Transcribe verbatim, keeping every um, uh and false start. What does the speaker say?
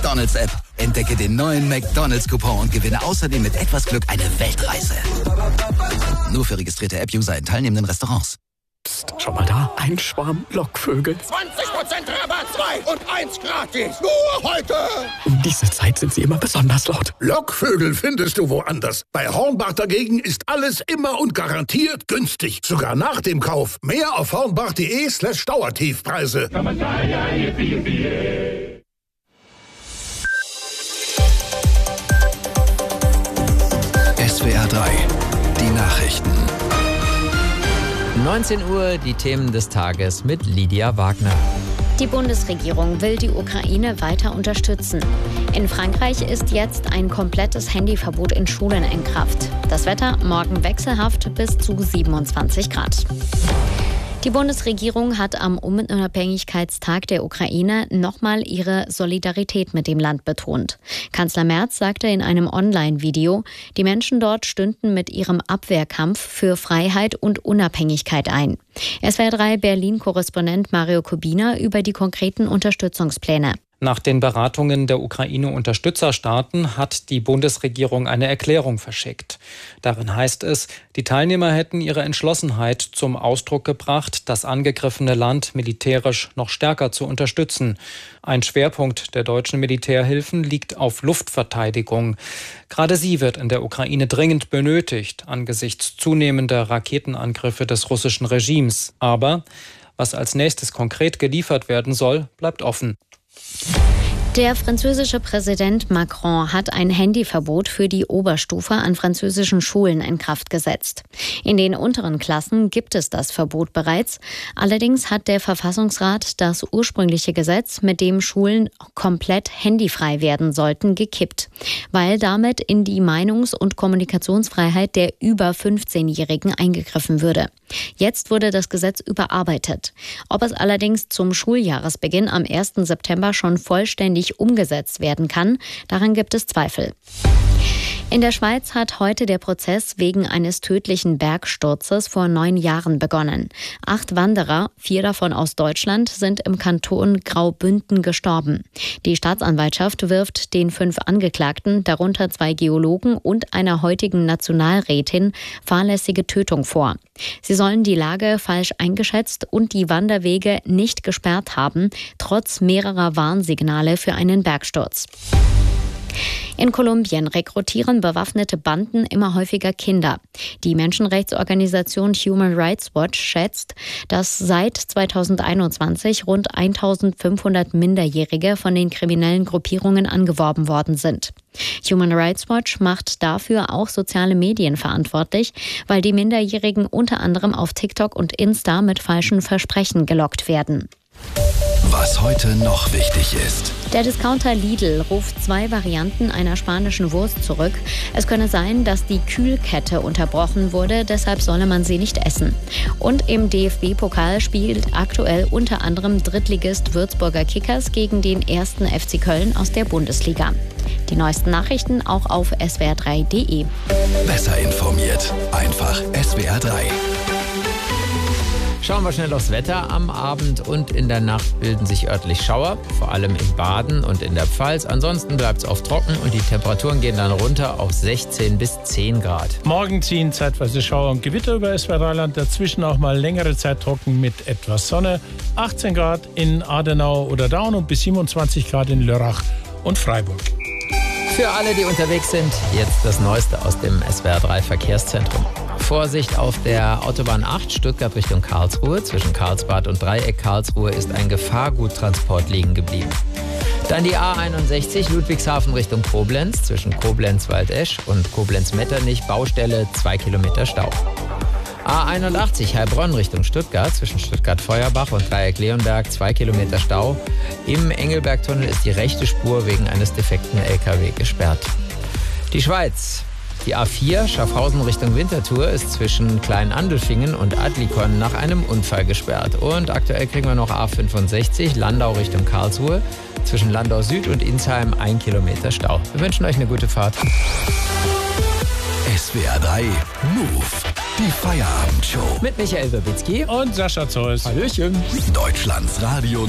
McDonald's-App. Entdecke den neuen McDonald's-Coupon und gewinne außerdem mit etwas Glück eine Weltreise. Nur für registrierte App-User in teilnehmenden Restaurants. Psst, schau mal da, ein Schwarm Lockvögel. zwanzig Prozent Rabatt, zwei und eins gratis. Nur heute. Um diese Zeit sind sie immer besonders laut. Lockvögel findest du woanders. Bei Hornbach dagegen ist alles immer und garantiert günstig. Sogar nach dem Kauf. Mehr auf hornbach.de slash Dauertiefpreise. S W R drei, die Nachrichten. neunzehn Uhr, die Themen des Tages mit Lydia Wagner. Die Bundesregierung will die Ukraine weiter unterstützen. In Frankreich ist jetzt ein komplettes Handyverbot in Schulen in Kraft. Das Wetter morgen wechselhaft bis zu siebenundzwanzig Grad. Die Bundesregierung hat am Unabhängigkeitstag der Ukraine nochmal ihre Solidarität mit dem Land betont. Kanzler Merz sagte in einem Online-Video, die Menschen dort stünden mit ihrem Abwehrkampf für Freiheit und Unabhängigkeit ein. S W R drei Berlin-Korrespondent Mario Kubina über die konkreten Unterstützungspläne. Nach den Beratungen der Ukraine-Unterstützerstaaten hat die Bundesregierung eine Erklärung verschickt. Darin heißt es, die Teilnehmer hätten ihre Entschlossenheit zum Ausdruck gebracht, das angegriffene Land militärisch noch stärker zu unterstützen. Ein Schwerpunkt der deutschen Militärhilfen liegt auf Luftverteidigung. Gerade sie wird in der Ukraine dringend benötigt, angesichts zunehmender Raketenangriffe des russischen Regimes. Aber was als nächstes konkret geliefert werden soll, bleibt offen. Der französische Präsident Macron hat ein Handyverbot für die Oberstufe an französischen Schulen in Kraft gesetzt. In den unteren Klassen gibt es das Verbot bereits. Allerdings hat der Verfassungsrat das ursprüngliche Gesetz, mit dem Schulen komplett handyfrei werden sollten, gekippt, weil damit in die Meinungs- und Kommunikationsfreiheit der über fünfzehnjährigen eingegriffen würde. Jetzt wurde das Gesetz überarbeitet. Ob es allerdings zum Schuljahresbeginn am ersten September schon vollständig umgesetzt werden kann, daran gibt es Zweifel. In der Schweiz hat heute der Prozess wegen eines tödlichen Bergsturzes vor neun Jahren begonnen. Acht Wanderer, vier davon aus Deutschland, sind im Kanton Graubünden gestorben. Die Staatsanwaltschaft wirft den fünf Angeklagten, darunter zwei Geologen und einer heutigen Nationalrätin, fahrlässige Tötung vor. Sie sollen die Lage falsch eingeschätzt und die Wanderwege nicht gesperrt haben, trotz mehrerer Warnsignale für einen Bergsturz. In Kolumbien rekrutieren bewaffnete Banden immer häufiger Kinder. Die Menschenrechtsorganisation Human Rights Watch schätzt, dass seit zweitausendeinundzwanzig rund eintausendfünfhundert Minderjährige von den kriminellen Gruppierungen angeworben worden sind. Human Rights Watch macht dafür auch soziale Medien verantwortlich, weil die Minderjährigen unter anderem auf TikTok und Insta mit falschen Versprechen gelockt werden. Was heute noch wichtig ist. Der Discounter Lidl ruft zwei Varianten einer spanischen Wurst zurück. Es könne sein, dass die Kühlkette unterbrochen wurde, deshalb solle man sie nicht essen. Und im D F B-Pokal spielt aktuell unter anderem Drittligist Würzburger Kickers gegen den ersten F C Köln aus der Bundesliga. Die neuesten Nachrichten auch auf S W R drei punkt de. Besser informiert. Einfach S W R drei. Schauen wir schnell aufs Wetter. Am Abend und in der Nacht bilden sich örtlich Schauer, vor allem in Baden und in der Pfalz. Ansonsten bleibt es oft trocken und die Temperaturen gehen dann runter auf sechzehn bis zehn Grad. Morgen ziehen zeitweise Schauer und Gewitter über S W R-Land, dazwischen auch mal längere Zeit trocken mit etwas Sonne. achtzehn Grad in Adenau oder Daun und bis siebenundzwanzig Grad in Lörrach und Freiburg. Für alle, die unterwegs sind, jetzt das Neueste aus dem S W R drei Verkehrszentrum. Vorsicht auf der Autobahn acht, Stuttgart Richtung Karlsruhe. Zwischen Karlsbad und Dreieck Karlsruhe ist ein Gefahrguttransport liegen geblieben. Dann die A einundsechzig, Ludwigshafen Richtung Koblenz. Zwischen Koblenz-Waldesch und Koblenz-Metternich, Baustelle, zwei Kilometer Stau. A einundachtzig, Heilbronn Richtung Stuttgart. Zwischen Stuttgart-Feuerbach und Dreieck-Leonberg, zwei Kilometer Stau. Im Engelbergtunnel ist die rechte Spur wegen eines defekten L K W gesperrt. Die Schweiz. Die A vier, Schaffhausen Richtung Winterthur, ist zwischen Kleinandelfingen und Adlikon nach einem Unfall gesperrt. Und aktuell kriegen wir noch A fünfundsechzig, Landau Richtung Karlsruhe. Zwischen Landau Süd und Insheim ein Kilometer Stau. Wir wünschen euch eine gute Fahrt. S W R drei Move. Die Feierabendshow. Mit Michael Wirbicki und Sascha Zeus. Hallöchen. Deutschlands Radio